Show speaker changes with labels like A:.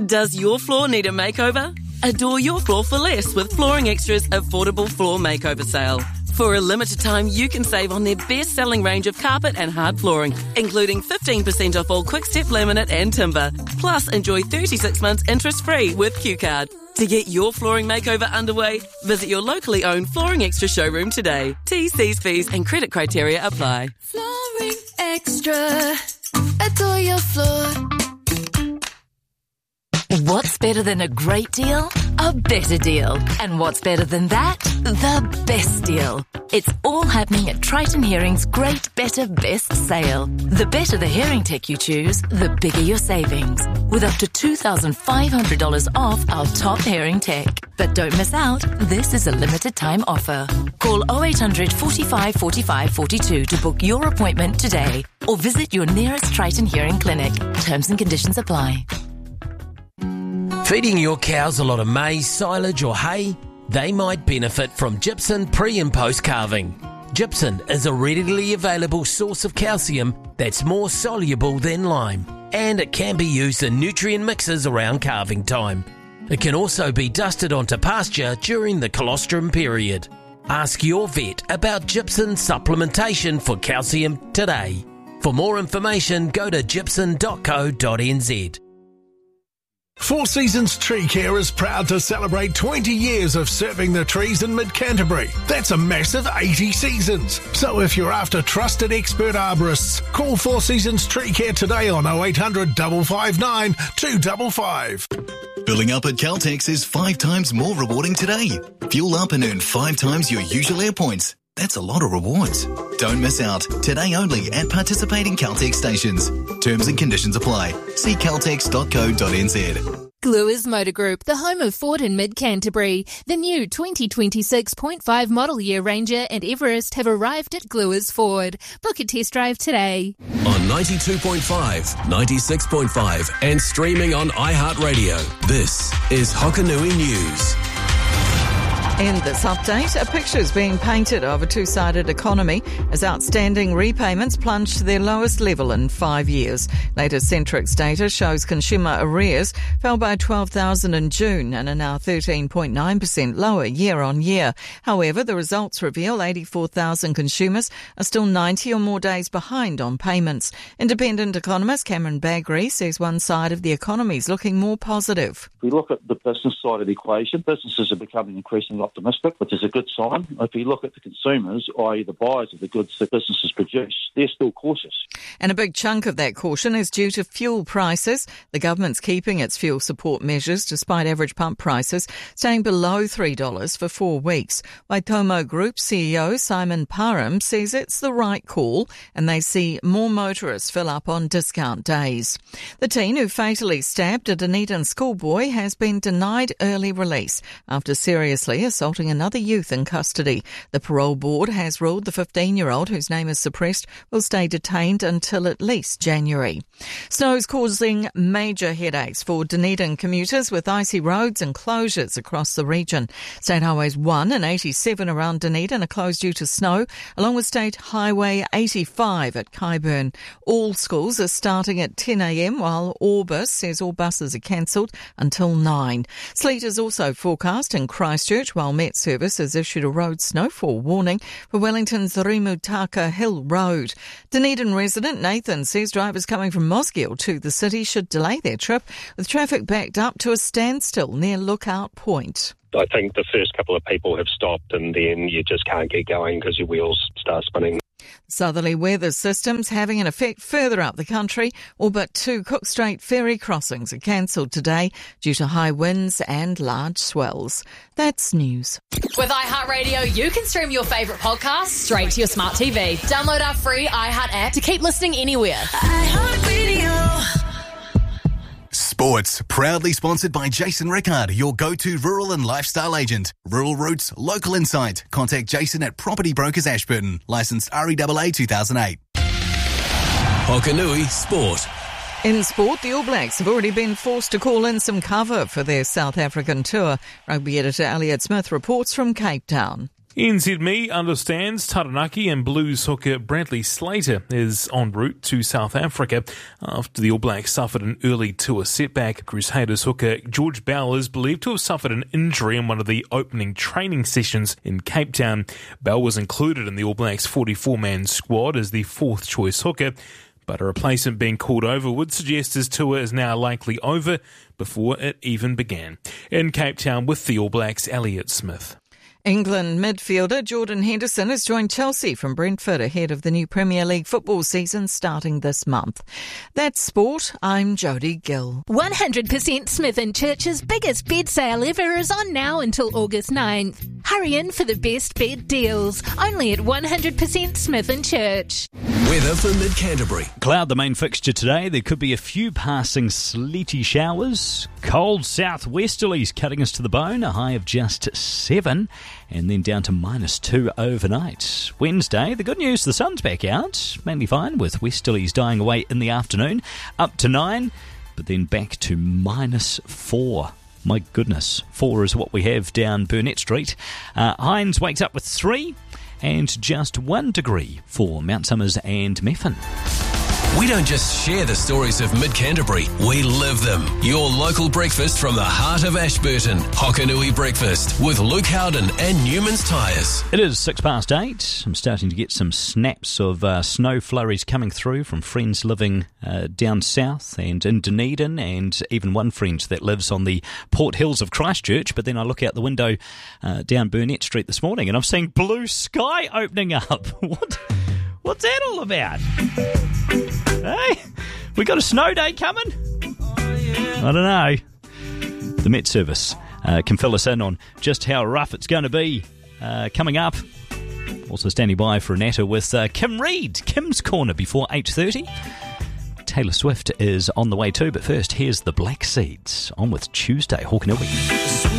A: Does your floor need a makeover? Adore your floor for less with Flooring Extra's affordable floor makeover sale. For a limited time, you can save on their best-selling range of carpet and hard flooring, including 15% off all Quick-Step laminate and timber. Plus, enjoy 36 months interest-free with Q-Card. To get your flooring makeover underway, visit your locally owned Flooring Extra showroom today. T's, C's, fees and credit criteria apply.
B: Flooring Extra. Adore your floor.
C: What's better than a great deal? A better deal. And what's better than that? The best deal. It's all happening at Triton Hearing's Great Better Best sale. The better the hearing tech you choose, the bigger your savings. With up to $2,500 off our top hearing tech. But don't miss out, this is a limited time offer. Call 0800 45 45 42 to book your appointment today. Or visit your nearest Triton Hearing clinic. Terms and conditions apply.
D: Feeding your cows a lot of maize, silage or hay? They might benefit from Gypsum pre- and post-calving. Gypsum is a readily available source of calcium that's more soluble than lime, and it can be used in nutrient mixes around calving time. It can also be dusted onto pasture during the colostrum period. Ask your vet about gypsum supplementation for calcium today. For more information, go to gypsum.co.nz.
E: Four Seasons Tree Care is proud to celebrate 20 years of serving the trees in mid-Canterbury. That's a massive 80 seasons. So if you're after trusted expert arborists, call Four Seasons Tree Care today on 0800 559 255.
F: Filling up at Caltex is 5 times more rewarding today. Fuel up and earn 5 times your usual air points. That's a lot of rewards. Don't miss out. Today only at participating Caltex stations. Terms and conditions apply. See caltex.co.nz.
G: Gluers Motor Group, the home of Ford in mid-Canterbury. The new 2026.5 model year Ranger and Everest have arrived at Gluers Ford. Book a test drive today.
H: On 92.5, 96.5 and streaming on iHeartRadio. This is Hokanui News.
I: In this update, a picture is being painted of a two-sided economy as outstanding repayments plunge to their lowest level in 5 years. Latest Centrix data shows consumer arrears fell by 12,000 in June and are now 13.9% lower year on year. However, the results reveal 84,000 consumers are still 90 or more days behind on payments. Independent economist Cameron Bagri says one side of the economy is looking more positive.
J: If we look at the business side of the equation, businesses are becoming increasingly optimistic, which is a good sign. If you look at the consumers, i.e. the buyers of the goods that businesses produce, they're still cautious.
I: And a big chunk of that caution is due to fuel prices. The government's keeping its fuel support measures despite average pump prices staying below $3 for 4 weeks. Waitomo Group CEO Simon Parham says it's the right call and they see more motorists fill up on discount days. The teen who fatally stabbed a Dunedin schoolboy has been denied early release after seriously assaulting another youth in custody. The parole board has ruled the 15-year-old, whose name is suppressed, will stay detained until at least January. Snow's causing major headaches for Dunedin commuters with icy roads and closures across the region. State Highways 1 and 87 around Dunedin are closed due to snow, along with State Highway 85 at Kyburn. All schools are starting at 10 a.m, while Orbis says all buses are cancelled until 9. Sleet is also forecast in Christchurch, while Met Service has issued a road snowfall warning for Wellington's Rimutaka Hill Road. Dunedin resident Nathan says drivers coming from Mosgiel to the city should delay their trip, with traffic backed up to a standstill near Lookout Point.
K: I think the first couple of people have stopped and then you just can't get going because your wheels start spinning.
I: Southerly weather systems having an effect further up the country. All but 2 Cook Strait ferry crossings are cancelled today due to high winds and large swells. That's news.
L: With iHeartRadio, you can stream your favourite podcasts straight to your smart TV. Download our free iHeart app to keep listening anywhere.
F: iHeartRadio. Sports, proudly sponsored by Jason Rickard, your go-to rural and lifestyle agent. Rural Roots, local insight. Contact Jason at Property Brokers Ashburton. Licensed REAA 2008.
H: Hokanui Sport.
I: In sport, the All Blacks have already been forced to call in some cover for their South African tour. Rugby editor Elliot Smith reports from Cape Town.
M: NZME understands Taranaki and Blues hooker Bradley Slater is en route to South Africa after the All Blacks suffered an early tour setback. Crusaders hooker George Bell is believed to have suffered an injury in one of the opening training sessions in Cape Town. Bell was included in the All Blacks 44-man squad as the fourth choice hooker, but a replacement being called over would suggest his tour is now likely over before it even began. In Cape Town with the All Blacks, Elliot Smith.
I: England midfielder Jordan Henderson has joined Chelsea from Brentford ahead of the new Premier League football season starting this month. That's sport. I'm Jodie Gill.
G: 100% Smith & Church's biggest bed sale ever is on now until August 9th. Hurry in for the best bed deals, only at 100% Smith & Church.
H: Weather for Mid-Canterbury.
N: Cloud the main fixture today. There could be a few passing sleety showers. Cold southwesterlies cutting us to the bone, a high of just 7. And then down to -2 overnight. Wednesday, the good news, the sun's back out. Mainly fine with westerlies dying away in the afternoon. Up to 9, but then back to -4. My goodness, 4 is what we have down Burnett Street. Hines wakes up with 3 and just 1 degree for Mount Somers and Methven.
H: We don't just share the stories of Mid-Canterbury, we live them. Your local breakfast from the heart of Ashburton. Hokanui Breakfast with Luke Howden and Newman's Tyres.
N: It is 8:06. I'm starting to get some snaps of snow flurries coming through from friends living down south and in Dunedin, and even one friend that lives on the Port Hills of Christchurch. But then I look out the window down Burnett Street this morning and I'm seeing blue sky opening up. What's that all about? Hey, we got a snow day coming? I don't know. The Met Service can fill us in on just how rough it's going to be coming up. Also standing by for a natter with Kim Reid. Kim's Corner before 8:30. Taylor Swift is on the way too, but first here's the Black Seeds on with Tuesday Hokanui.